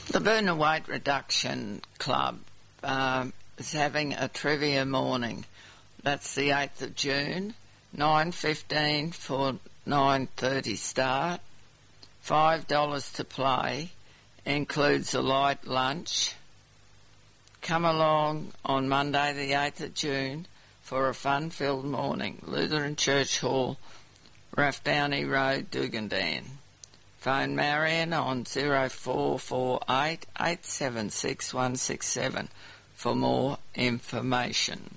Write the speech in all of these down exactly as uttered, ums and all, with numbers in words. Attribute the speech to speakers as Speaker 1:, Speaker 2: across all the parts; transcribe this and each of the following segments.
Speaker 1: The Boonah Weight Reduction Club um, is having a trivia morning. That's the eighth of June, nine fifteen for nine thirty start, five dollars to play, includes a light lunch. Come along on Monday the eighth of June for a fun-filled morning. Lutheran Church Hall, Rathdowney Road, Dugandan. Phone Marion on zero four four eight, eight seven six, one six seven for more information.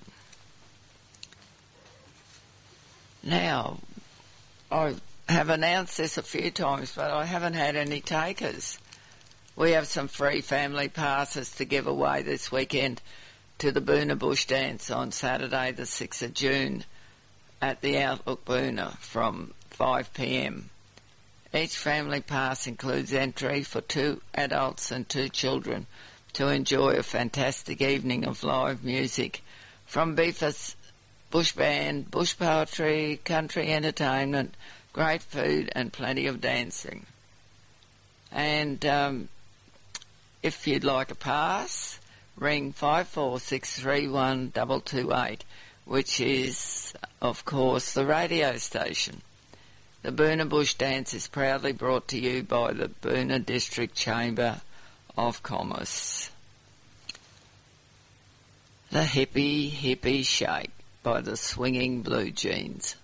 Speaker 1: Now, I have announced this a few times, but I haven't had any takers. We have some free family passes to give away this weekend to the Boonah Bush Dance on Saturday the sixth of June at the Outlook Boonah from five p m. Each family pass includes entry for two adults and two children to enjoy a fantastic evening of live music from Beefus Bush Band, bush poetry, country entertainment, great food and plenty of dancing. And um, if you'd like a pass, ring five four six three one two two eight, which is, of course, the radio station. The Boonah Bush Dance is proudly brought to you by the Boonah District Chamber of Commerce. The Hippie Hippie Shake by the Swinging Blue Jeans.